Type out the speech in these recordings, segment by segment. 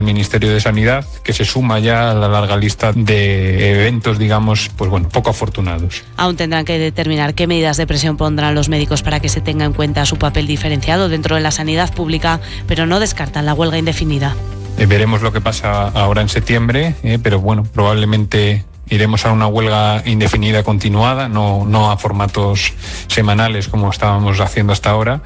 Ministerio de Sanidad, que se suma ya a la larga lista de eventos, digamos, poco afortunados. Aún tendrán que determinar qué medidas de presión pondrán los médicos para que se tenga en cuenta su papel diferenciado dentro de la sanidad pública, pero no descartan la huelga indefinida. Veremos lo que pasa ahora en septiembre, pero probablemente iremos a una huelga indefinida continuada, no a formatos semanales como estábamos haciendo hasta ahora.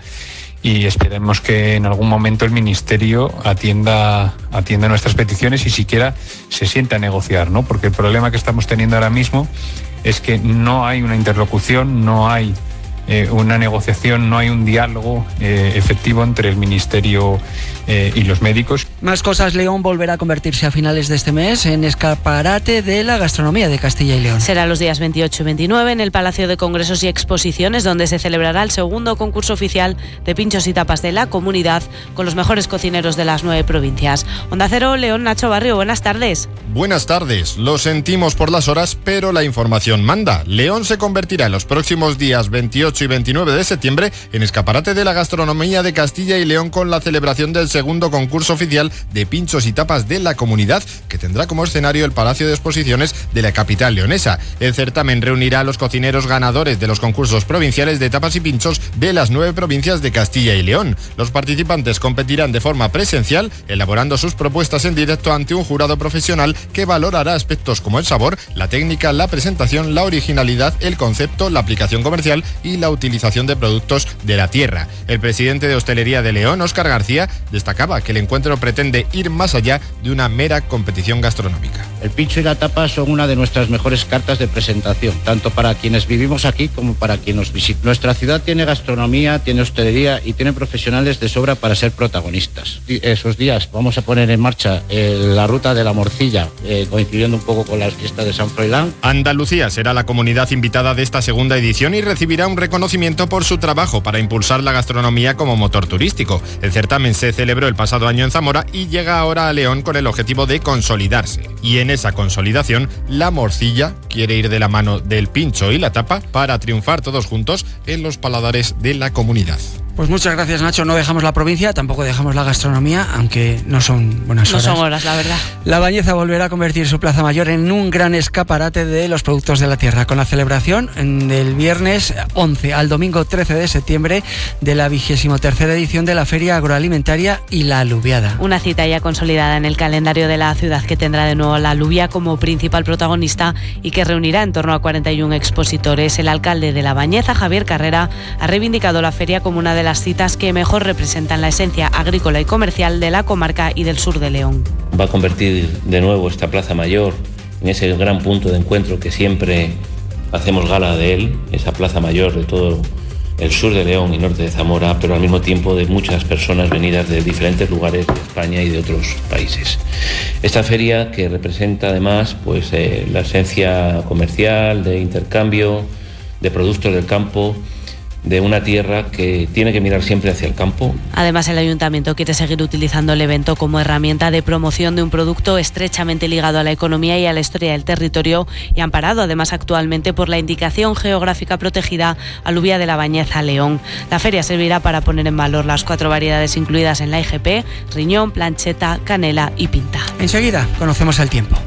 Y esperemos que en algún momento el Ministerio atienda nuestras peticiones y siquiera se sienta a negociar, ¿no? Porque el problema que estamos teniendo ahora mismo es que no hay una interlocución, no hay una negociación, no hay un diálogo efectivo entre el Ministerio y los médicos. Más cosas, León volverá a convertirse a finales de este mes en escaparate de la gastronomía de Castilla y León. Será los días 28 y 29 en el Palacio de Congresos y Exposiciones, donde se celebrará el segundo concurso oficial de pinchos y tapas de la comunidad con los mejores cocineros de las 9 provincias. Onda Cero, León, Nacho Barrio, buenas tardes. Buenas tardes, lo sentimos por las horas, pero la información manda. León se convertirá en los próximos días 28 y 29 de septiembre en escaparate de la gastronomía de Castilla y León con la celebración del segundo concurso oficial de pinchos y tapas de la comunidad, que tendrá como escenario el Palacio de Exposiciones de la capital leonesa. El certamen reunirá a los cocineros ganadores de los concursos provinciales de tapas y pinchos de las 9 provincias de Castilla y León. Los participantes competirán de forma presencial, elaborando sus propuestas en directo ante un jurado profesional que valorará aspectos como el sabor, la técnica, la presentación, la originalidad, el concepto, la aplicación comercial y la utilización de productos de la tierra. El presidente de Hostelería de León, Óscar García, destacaba que el encuentro pretende ir más allá de una mera competición gastronómica. El pincho y la tapa son una de nuestras mejores cartas de presentación, tanto para quienes vivimos aquí como para quienes nos visitan. Nuestra ciudad tiene gastronomía, tiene hostelería y tiene profesionales de sobra para ser protagonistas. Esos días vamos a poner en marcha la ruta de la morcilla, coincidiendo un poco con las fiestas de San Froilán. Andalucía será la comunidad invitada de esta segunda edición y recibirá un reconocimiento por su trabajo para impulsar la gastronomía como motor turístico. El certamen se celebró el pasado año en Zamora y llega ahora a León con el objetivo de consolidarse. Y en esa consolidación, la morcilla quiere ir de la mano del pincho y la tapa para triunfar todos juntos en los paladares de la comunidad. Pues muchas gracias, Nacho. No dejamos la provincia, tampoco dejamos la gastronomía, aunque no son buenas horas. No son horas, la verdad. La Bañeza volverá a convertir su Plaza Mayor en un gran escaparate de los productos de la tierra, con la celebración del viernes 11 al domingo 13 de septiembre de la 23ª edición de la Feria Agroalimentaria y la Alubiada. Una cita ya consolidada en el calendario de la ciudad, que tendrá de nuevo la alubia como principal protagonista y que reunirá en torno a 41 expositores. El alcalde de La Bañeza, Javier Carrera, ha reivindicado la feria como una de las citas que mejor representan la esencia agrícola y comercial de la comarca y del sur de León. Va a convertir de nuevo esta Plaza Mayor en ese gran punto de encuentro que siempre hacemos gala de él, esa Plaza Mayor de todo el sur de León y norte de Zamora, pero al mismo tiempo de muchas personas venidas de diferentes lugares de España y de otros países. Esta feria, que representa además la esencia comercial, de intercambio, de productos del campo, de una tierra que tiene que mirar siempre hacia el campo. Además, el Ayuntamiento quiere seguir utilizando el evento como herramienta de promoción de un producto estrechamente ligado a la economía y a la historia del territorio, y amparado además actualmente por la indicación geográfica protegida Alubia de la Bañeza, León. La feria servirá para poner en valor las 4 variedades incluidas en la IGP: riñón, plancheta, canela y pinta. Enseguida conocemos el tiempo.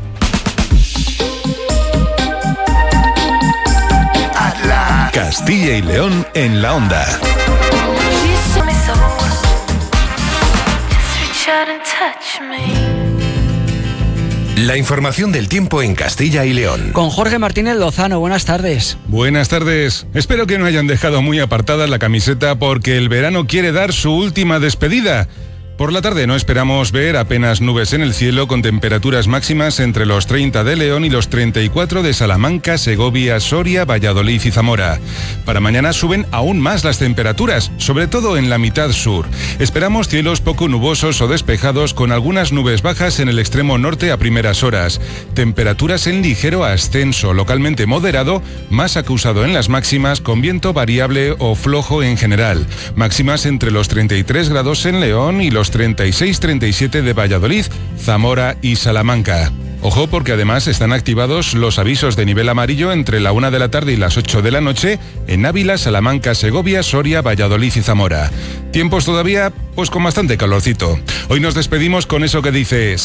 Castilla y León en la onda. La información del tiempo en Castilla y León. Con Jorge Martínez Lozano, buenas tardes. Buenas tardes. Espero que no hayan dejado muy apartada la camiseta porque el verano quiere dar su última despedida. Por la tarde no esperamos ver apenas nubes en el cielo, con temperaturas máximas entre los 30 de León y los 34 de Salamanca, Segovia, Soria, Valladolid y Zamora. Para mañana suben aún más las temperaturas, sobre todo en la mitad sur. Esperamos cielos poco nubosos o despejados, con algunas nubes bajas en el extremo norte a primeras horas. Temperaturas en ligero ascenso, localmente moderado, más acusado en las máximas, con viento variable o flojo en general. Máximas entre los 33 grados en León y los 36-37 de Valladolid, Zamora y Salamanca. Ojo, porque además están activados los avisos de nivel amarillo entre la 1 de la tarde y las 8 de la noche en Ávila, Salamanca, Segovia, Soria, Valladolid y Zamora. Tiempos todavía, con bastante calorcito. Hoy nos despedimos con eso que dice: